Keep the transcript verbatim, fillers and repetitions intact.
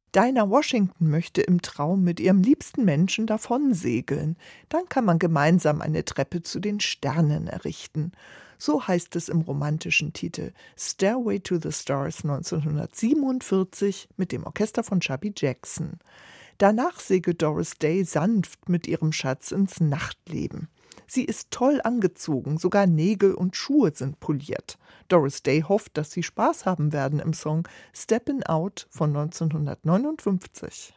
Dinah Washington möchte im Traum mit ihrem liebsten Menschen davonsegeln. Dann kann man gemeinsam eine Treppe zu den Sternen errichten. So heißt es im romantischen Titel Stairway to the Stars neunzehnhundertsiebenundvierzig mit dem Orchester von Chubby Jackson. Danach segelt Doris Day sanft mit ihrem Schatz ins Nachtleben. Sie ist toll angezogen, sogar Nägel und Schuhe sind poliert. Doris Day hofft, dass sie Spaß haben werden im Song Steppin' Out von neunzehnhundertneunundfünfzig.